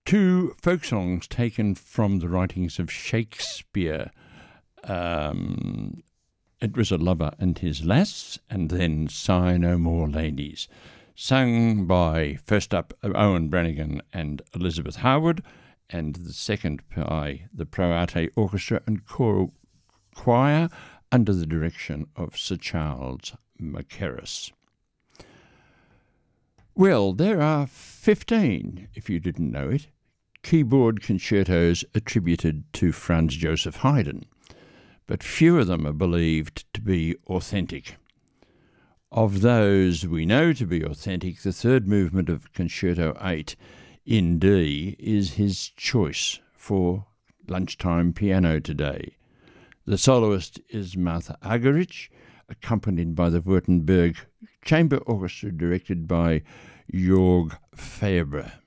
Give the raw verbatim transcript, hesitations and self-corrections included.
two folk songs taken from the writings of Shakespeare. Um, It was a lover and his lass, and then Sigh No More Ladies, sung by, first up, Owen Brannigan and Elizabeth Harwood, and the second by the Pro Arte Orchestra and Choral Choir under the direction of Sir Charles Mackerras. Well, there are fifteen, if you didn't know it, keyboard concertos attributed to Franz Joseph Haydn, but few of them are believed to be authentic. Of those we know to be authentic, the third movement of Concerto eight in D is his choice for lunchtime piano today. The soloist is Martha Argerich, accompanied by the Württemberg Chamber Orchestra directed by Jörg Fabre.